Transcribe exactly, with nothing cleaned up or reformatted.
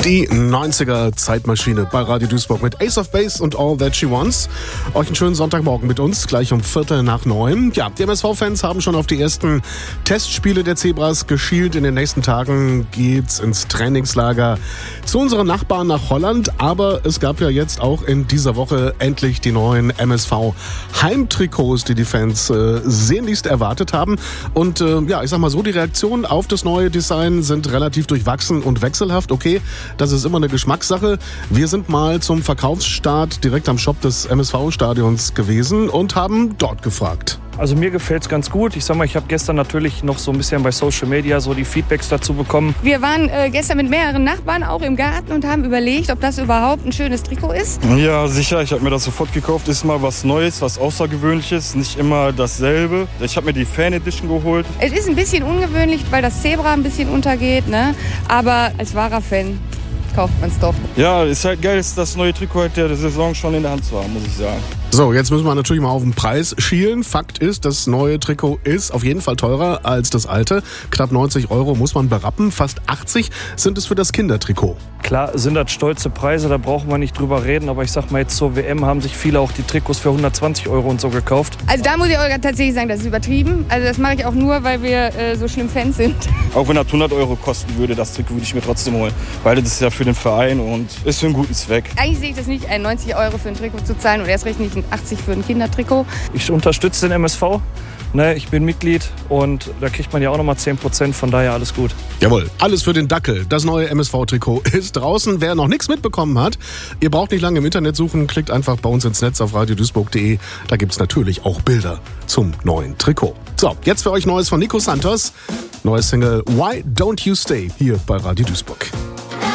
Die neunziger-Zeitmaschine bei Radio Duisburg mit Ace of Base und All That She Wants. Euch einen schönen Sonntagmorgen mit uns, gleich um Viertel nach neun. Ja, die M S V-Fans haben schon auf die ersten Testspiele der Zebras geschielt. In den nächsten Tagen geht's ins Trainingslager zu unseren Nachbarn nach Holland. Aber es gab ja jetzt auch in dieser Woche endlich die neuen M S V-Heimtrikots, die die Fans äh, sehnlichst erwartet haben. Und äh, ja, ich sag mal so, die Reaktionen auf das neue Design sind relativ durchwachsen und wechselhaft. Okay, das ist immer eine Geschmackssache. Wir sind mal zum Verkaufsstart direkt am Shop des M S V-Stadions gewesen und haben dort gefragt. Also mir gefällt's ganz gut. Ich sag mal, ich habe gestern natürlich noch so ein bisschen bei Social Media so die Feedbacks dazu bekommen. Wir waren äh, gestern mit mehreren Nachbarn auch im Garten und haben überlegt, ob das überhaupt ein schönes Trikot ist. Ja, sicher. Ich habe mir das sofort gekauft. Ist mal was Neues, was Außergewöhnliches. Nicht immer dasselbe. Ich habe mir die Fan Edition geholt. Es ist ein bisschen ungewöhnlich, weil das Zebra ein bisschen untergeht, ne? Aber als wahrer Fan kauft man es doch. Ja, ist halt geil, das neue Trikot der Saison schon in der Hand zu haben, muss ich sagen. So, jetzt müssen wir natürlich mal auf den Preis schielen. Fakt ist, das neue Trikot ist auf jeden Fall teurer als das alte. Knapp neunzig Euro muss man berappen. Fast achtzig sind es für das Kindertrikot. Klar sind das stolze Preise, da brauchen wir nicht drüber reden. Aber ich sag mal, jetzt zur W M haben sich viele auch die Trikots für hundertzwanzig Euro und so gekauft. Also da muss ich Olga tatsächlich sagen, das ist übertrieben. Also das mache ich auch nur, weil wir äh, so schlimm Fans sind. Auch wenn das hundert Euro kosten würde, das Trikot würde ich mir trotzdem holen. Weil das ist ja für den Verein und ist für einen guten Zweck. Eigentlich sehe ich das nicht, neunzig Euro für ein Trikot zu zahlen oder erst recht nicht achtzig für ein Kindertrikot. Ich unterstütze den M S V. Ne, ich bin Mitglied und da kriegt man ja auch nochmal zehn Prozent, von daher alles gut. Jawohl, alles für den Dackel. Das neue M S V-Trikot ist draußen. Wer noch nichts mitbekommen hat, ihr braucht nicht lange im Internet suchen, klickt einfach bei uns ins Netz auf radio duisburg punkt de. Da gibt's natürlich auch Bilder zum neuen Trikot. So, jetzt für euch Neues von Nico Santos. Neues Single Why Don't You Stay hier bei Radio Duisburg.